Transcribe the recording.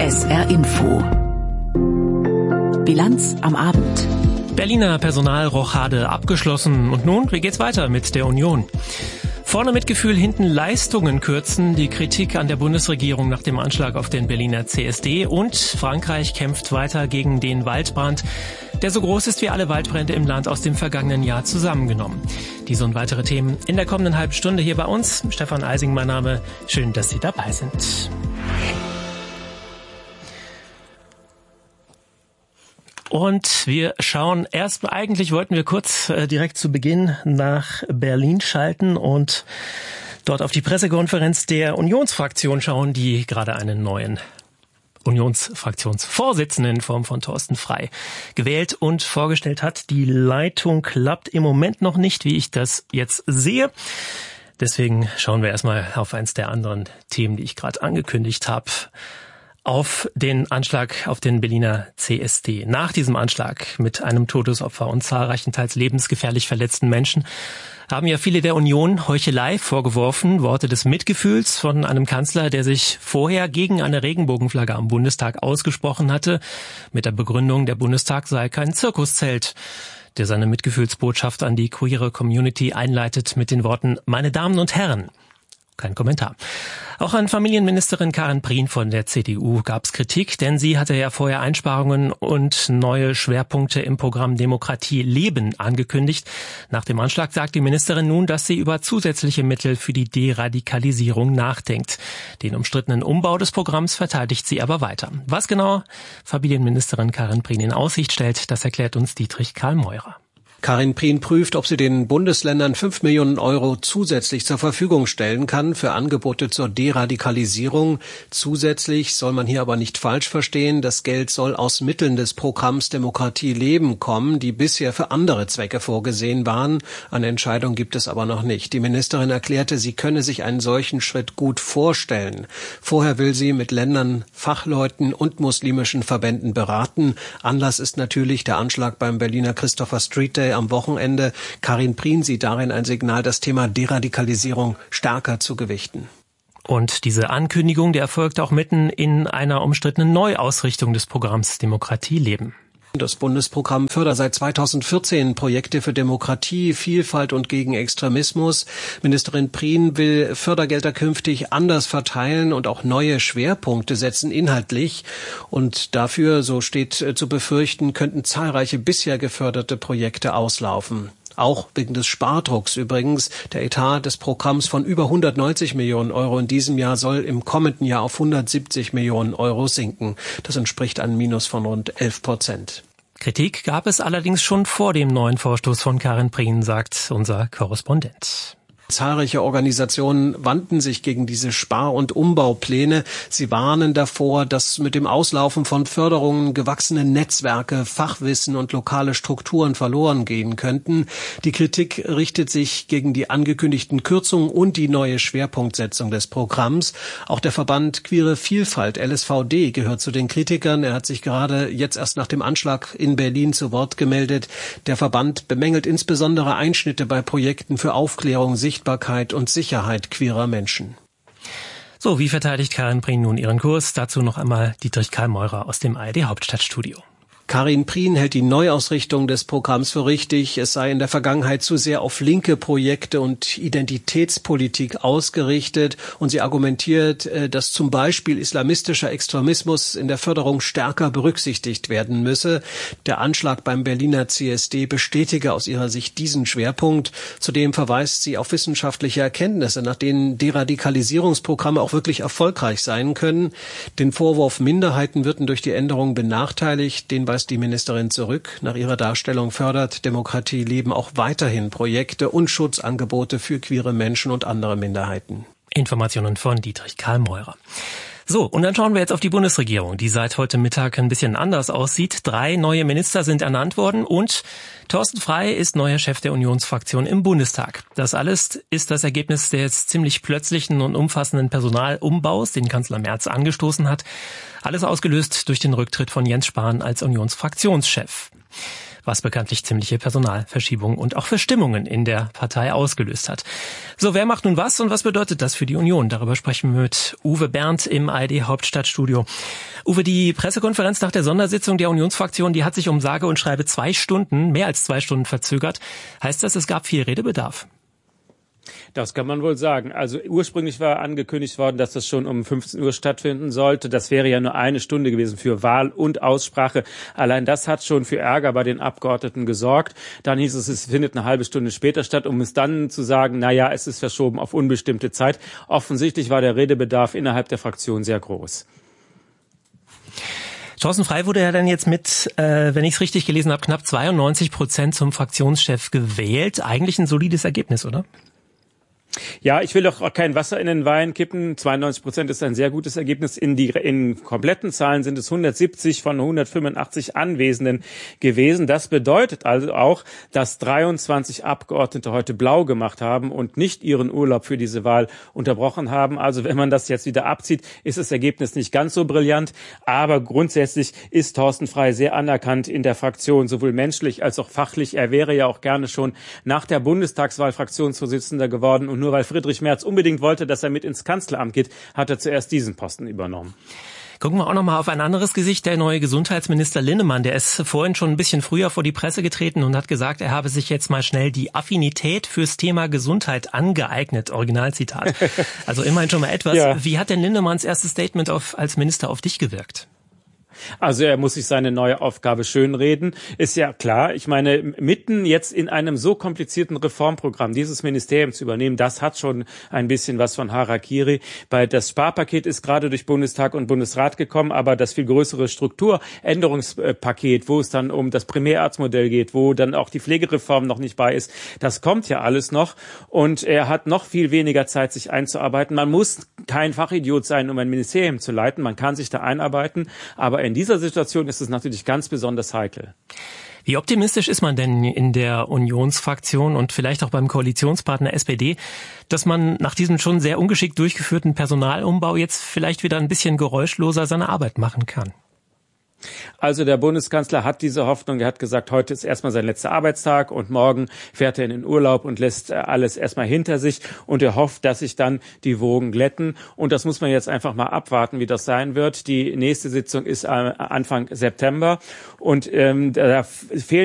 SR Info. Bilanz am Abend. Berliner Personalrochade abgeschlossen. Und nun, wie geht's weiter mit der Union? Vorne Mitgefühl, hinten Leistungen kürzen. Die Kritik an der Bundesregierung nach dem Anschlag auf den Berliner CSD. Und Frankreich kämpft weiter gegen den Waldbrand, der so groß ist wie alle Waldbrände im Land aus dem vergangenen Jahr zusammengenommen. Diese und weitere Themen in der kommenden halben Stunde hier bei uns. Stefan Eising, mein Name. Schön, dass Sie dabei sind. Und wir schauen eigentlich wollten wir kurz direkt zu Beginn nach Berlin schalten und dort auf die Pressekonferenz der Unionsfraktion schauen, die gerade einen neuen Unionsfraktionsvorsitzenden in Form von Thorsten Frey gewählt und vorgestellt hat. Die Leitung klappt im Moment noch nicht, wie ich das jetzt sehe. Deswegen schauen wir erstmal auf eins der anderen Themen, die ich gerade angekündigt habe. Auf den Anschlag auf den Berliner CSD. Nach diesem Anschlag mit einem Todesopfer und zahlreichen teils lebensgefährlich verletzten Menschen haben ja viele der Union Heuchelei vorgeworfen, Worte des Mitgefühls von einem Kanzler, der sich vorher gegen eine Regenbogenflagge am Bundestag ausgesprochen hatte, mit der Begründung, der Bundestag sei kein Zirkuszelt, der seine Mitgefühlsbotschaft an die queere Community einleitet mit den Worten: Meine Damen und Herren. Kein Kommentar. Auch an Familienministerin Karin Prien von der CDU gab es Kritik, denn sie hatte ja vorher Einsparungen und neue Schwerpunkte im Programm Demokratie leben angekündigt. Nach dem Anschlag sagt die Ministerin nun, dass sie über zusätzliche Mittel für die Deradikalisierung nachdenkt. Den umstrittenen Umbau des Programms verteidigt sie aber weiter. Was genau Familienministerin Karin Prien in Aussicht stellt, das erklärt uns Dietrich Karl Meurer. Karin Prien prüft, ob sie den Bundesländern 5 Millionen Euro zusätzlich zur Verfügung stellen kann für Angebote zur Deradikalisierung. Zusätzlich soll man hier aber nicht falsch verstehen. Das Geld soll aus Mitteln des Programms Demokratie leben kommen, die bisher für andere Zwecke vorgesehen waren. Eine Entscheidung gibt es aber noch nicht. Die Ministerin erklärte, sie könne sich einen solchen Schritt gut vorstellen. Vorher will sie mit Ländern, Fachleuten und muslimischen Verbänden beraten. Anlass ist natürlich der Anschlag beim Berliner Christopher Street Day am Wochenende. Karin Prien sieht darin ein Signal, das Thema Deradikalisierung stärker zu gewichten. Und diese Ankündigung, die erfolgt auch mitten in einer umstrittenen Neuausrichtung des Programms Demokratie leben. Das Bundesprogramm fördert seit 2014 Projekte für Demokratie, Vielfalt und gegen Extremismus. Ministerin Prien will Fördergelder künftig anders verteilen und auch neue Schwerpunkte setzen inhaltlich. Und dafür, so steht zu befürchten, könnten zahlreiche bisher geförderte Projekte auslaufen. Auch wegen des Spardrucks übrigens. Der Etat des Programms von über 190 Millionen Euro in diesem Jahr soll im kommenden Jahr auf 170 Millionen Euro sinken. Das entspricht einem Minus von rund 11%. Kritik gab es allerdings schon vor dem neuen Vorstoß von Karin Prien, sagt unser Korrespondent. Zahlreiche Organisationen wandten sich gegen diese Spar- und Umbaupläne. Sie warnen davor, dass mit dem Auslaufen von Förderungen gewachsene Netzwerke, Fachwissen und lokale Strukturen verloren gehen könnten. Die Kritik richtet sich gegen die angekündigten Kürzungen und die neue Schwerpunktsetzung des Programms. Auch der Verband Queere Vielfalt, LSVD, gehört zu den Kritikern. Er hat sich gerade jetzt erst nach dem Anschlag in Berlin zu Wort gemeldet. Der Verband bemängelt insbesondere Einschnitte bei Projekten für Aufklärung, Sichtbarkeit und Sicherheit queerer Menschen. So, wie verteidigt Karin Prien nun ihren Kurs? Dazu noch einmal Dietrich Karl Meurer aus dem ARD Hauptstadtstudio. Karin Prien hält die Neuausrichtung des Programms für richtig. Es sei in der Vergangenheit zu sehr auf linke Projekte und Identitätspolitik ausgerichtet. Und sie argumentiert, dass zum Beispiel islamistischer Extremismus in der Förderung stärker berücksichtigt werden müsse. Der Anschlag beim Berliner CSD bestätige aus ihrer Sicht diesen Schwerpunkt. Zudem verweist sie auf wissenschaftliche Erkenntnisse, nach denen Deradikalisierungsprogramme auch wirklich erfolgreich sein können. Den Vorwurf, Minderheiten würden durch die Änderung benachteiligt, den weist die Ministerin zurück. Nach ihrer Darstellung fördert Demokratie leben auch weiterhin Projekte und Schutzangebote für queere Menschen und andere Minderheiten. Informationen von Dietrich Karl Meurer. So, und dann schauen wir jetzt auf die Bundesregierung, die seit heute Mittag ein bisschen anders aussieht. 3 neue Minister sind ernannt worden und Thorsten Frey ist neuer Chef der Unionsfraktion im Bundestag. Das alles ist das Ergebnis des ziemlich plötzlichen und umfassenden Personalumbaus, den Kanzler Merz angestoßen hat. Alles ausgelöst durch den Rücktritt von Jens Spahn als Unionsfraktionschef, was bekanntlich ziemliche Personalverschiebungen und auch Verstimmungen in der Partei ausgelöst hat. So, wer macht nun was und was bedeutet das für die Union? Darüber sprechen wir mit Uwe Berndt im ARD-Hauptstadtstudio. Uwe, die Pressekonferenz nach der Sondersitzung der Unionsfraktion, die hat sich um sage und schreibe mehr als 2 Stunden verzögert. Heißt das, es gab viel Redebedarf? Das kann man wohl sagen. Also ursprünglich war angekündigt worden, dass das schon um 15 Uhr stattfinden sollte. Das wäre ja nur 1 Stunde gewesen für Wahl und Aussprache. Allein das hat schon für Ärger bei den Abgeordneten gesorgt. Dann hieß es findet eine halbe Stunde später statt, um es dann zu sagen, naja, es ist verschoben auf unbestimmte Zeit. Offensichtlich war der Redebedarf innerhalb der Fraktion sehr groß. Thorsten Frey wurde ja dann jetzt mit, wenn ich es richtig gelesen habe, knapp 92% zum Fraktionschef gewählt. Eigentlich ein solides Ergebnis, oder? Ja, ich will doch auch kein Wasser in den Wein kippen. 92% ist ein sehr gutes Ergebnis. In kompletten Zahlen sind es 170 von 185 Anwesenden gewesen. Das bedeutet also auch, dass 23 Abgeordnete heute blau gemacht haben und nicht ihren Urlaub für diese Wahl unterbrochen haben. Also wenn man das jetzt wieder abzieht, ist das Ergebnis nicht ganz so brillant. Aber grundsätzlich ist Thorsten Frey sehr anerkannt in der Fraktion, sowohl menschlich als auch fachlich. Er wäre ja auch gerne schon nach der Bundestagswahl Fraktionsvorsitzender geworden. Und nur weil Friedrich Merz unbedingt wollte, dass er mit ins Kanzleramt geht, hat er zuerst diesen Posten übernommen. Gucken wir auch noch mal auf ein anderes Gesicht. Der neue Gesundheitsminister Linnemann, der ist vorhin schon ein bisschen früher vor die Presse getreten und hat gesagt, er habe sich jetzt mal schnell die Affinität fürs Thema Gesundheit angeeignet. Originalzitat. Also immerhin schon mal etwas. Ja. Wie hat denn Linnemanns erstes Statement als Minister auf dich gewirkt? Also er muss sich seine neue Aufgabe schönreden. Ist ja klar, ich meine, mitten jetzt in einem so komplizierten Reformprogramm dieses Ministerium zu übernehmen, das hat schon ein bisschen was von Harakiri. Das Sparpaket ist gerade durch Bundestag und Bundesrat gekommen, aber das viel größere Strukturänderungspaket, wo es dann um das Primärarztmodell geht, wo dann auch die Pflegereform noch nicht bei ist, das kommt ja alles noch. Und er hat noch viel weniger Zeit, sich einzuarbeiten. Man muss kein Fachidiot sein, um ein Ministerium zu leiten. Man kann sich da einarbeiten, aber in dieser Situation ist es natürlich ganz besonders heikel. Wie optimistisch ist man denn in der Unionsfraktion und vielleicht auch beim Koalitionspartner SPD, dass man nach diesem schon sehr ungeschickt durchgeführten Personalumbau jetzt vielleicht wieder ein bisschen geräuschloser seine Arbeit machen kann? Also der Bundeskanzler hat diese Hoffnung. Er hat gesagt, heute ist erstmal sein letzter Arbeitstag und morgen fährt er in den Urlaub und lässt alles erstmal hinter sich. Und er hofft, dass sich dann die Wogen glätten. Und das muss man jetzt einfach mal abwarten, wie das sein wird. Die nächste Sitzung ist Anfang September und da fehlen